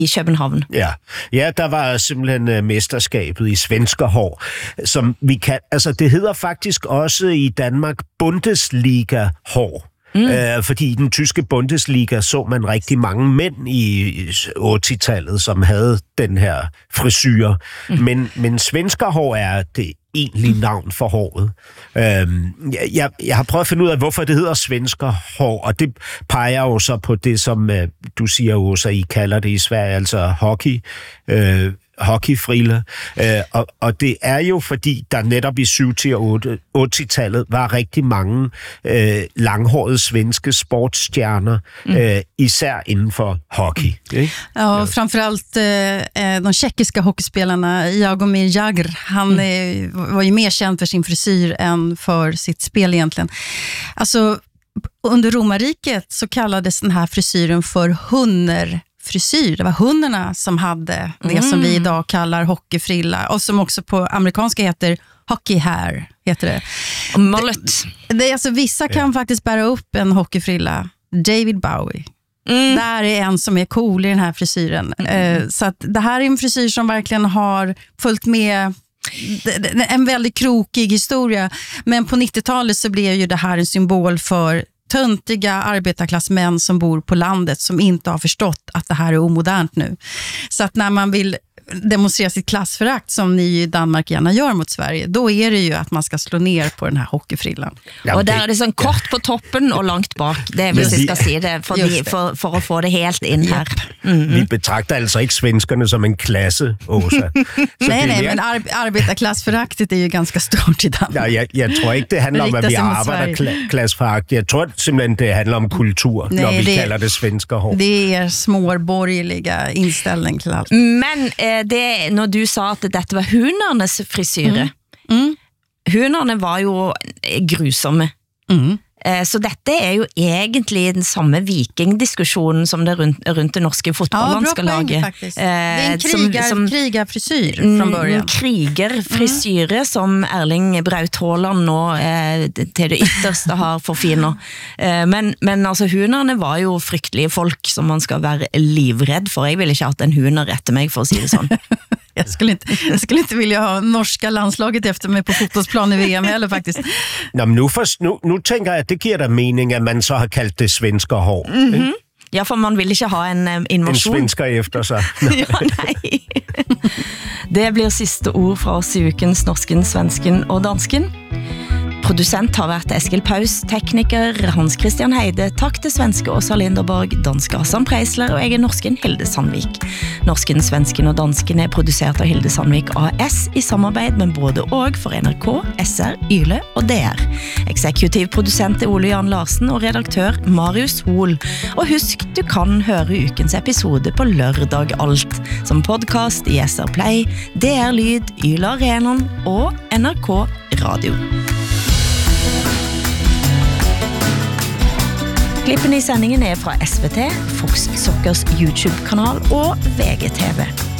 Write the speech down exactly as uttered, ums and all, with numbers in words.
i København. Ja, ja, der var simpelthen uh, mesterskabet i svenskerhår, som vi kan, altså det hedder faktisk også i Danmark Bundesliga-hår. Mm. Uh, fordi i den tyske Bundesliga så man rigtig mange mænd i otteogtallet, som havde den her frisyr. Mm. Men, men svenskerhår er det egentlige navn for håret. Øhm, jeg, jeg har prøvet at finde ud af, hvorfor det hedder svenskerhår, og det peger jo så på det, som uh, du siger jo, så I kalder det i Sverige, altså hockey, øh, hockeyfrille. Øh, og, og det er jo, fordi der netop i syv til otte-tallet var rigtig mange øh, langhårede svenske sportsstjerner, mm. øh, især inden for hockey. Ikke? Ja, och framförallt eh, de tjeckiska hockeyspelarna, Jaromir Jagr, han mm. eh, var ju mer känd för sin frisyr än för sitt spel egentligen. Alltså, under romarriket så kallades den här frisyren för hunner frisyr. Det var hundarna som hade det mm. som vi idag kallar hockeyfrilla och som också på amerikanska heter hockey hair heter det. Och mullet. Det, det, alltså, vissa kan yeah. faktiskt bära upp en hockeyfrilla. David Bowie. Mm. Där är en som är cool i den här frisyren. Mm. Uh, så att det här är en frisyr som verkligen har följt med en väldigt krokig historia. Men på nittiotalet så blev ju det här en symbol för töntiga arbetarklassmän som bor på landet som inte har förstått att det här är omodernt nu. Så att när man vill demonstrera sitt klassförakt som ni i Danmark gärna gör mot Sverige, då är det ju att man ska slå ner på den här hockeyfrillan. Ja, och där är det sån kort på toppen och långt bak. Det är hvis vi ska se det för, de, för, för att få det helt in här. Mm-hmm. Vi betraktar alltså inte svenskarna som en klasse, Åsa. nej, nej, men ar- arbetarklassföraktet är ju ganska stort i Danmark. Ja, jeg, jeg tror ikke, det handler om, at vi arbejder klassforagt. Jeg tror simpelthen, det handler om kultur, nej, når vi det, kalder det svenskerhår. Det är småborgerliga inställning till allt. Men eh, det, når du sa at dette var hundernes frisyre, mm. Mm. hunderne var jo grusomme. Mm. Så dette er jo egentlig den samme vikingdiskussionen som det rundt, rundt det norske fotballlandskalaget. Ja, bra poäng faktiskt. Det är en krigar, som, krigarfrisyr från början. En krigerfrisyre mm. som Erling Braut Haaland nå eh, til det ytterste har forfiner. Eh, men, men altså hunderne var jo fryktelige folk som man skal være livredd for. Jeg ville ikke hatt en hunder etter meg, for å si det sånn. Jag skulle inte, jag skulle inte vilja ha norska landslaget efter mig på fotbollsplan i V M heller faktiskt. Nå, men nu, for, nu, nu tænker jeg, at det giver dig mening, at man så har kaldt det svenskerhår. Mm-hmm. Ja, for man vil ikke ha en um, invasjon. En svensker efter sig. Ja, nej. Det blir siste ord fra oss i ukens Norsken, Svensken og Dansken. Producent har vært Eskil Paus, tekniker Hans Christian Heide, takk til svenske Åsa Linderborg, danske Hassan Preisler og jeg er norsken Hilde Sandvik. Norsken, Svensken og Dansken er produsert av Hilde Sandvik A S i samarbeid med både og for N R K, S R, Yle og D R. Eksekutiv produsent er Ole Jan Larsen og redaktør Marius Hol. Og husk, du kan høre ukens episode på lørdag alt, som podcast i S R Play, D R Lyd, Yle Arenan og N R K Radio. Klippene i sendingen er fra S V T, Fox Soccers YouTube-kanal og V G T V.